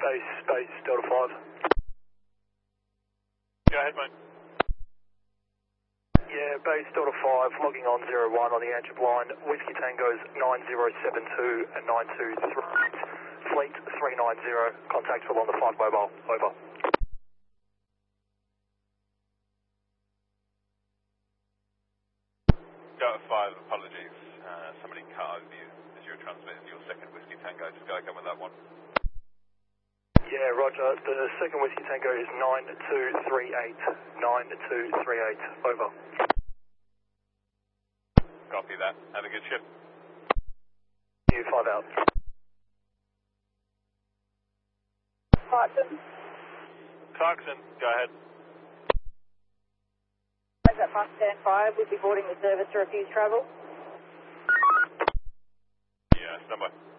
base Delta 5. Go ahead, mate. Yeah, base Delta 5, logging on 01 on the Antip line. Whiskey Tango's 9072 and 923. Fleet 390. Contact will on the flight mobile. Over. Delta 5, apologies. Somebody cut over you as you were transmitting your second Whiskey Tango. Just go again with that one. Yeah, roger. The second Whiskey Tango is 9238. 9238. Over. Copy that. Have a good shift. You 5 out. Clarkson. Clarkson, go ahead. Is at bus stand 5, we'll be boarding the service to refuse travel. Yeah, stand by.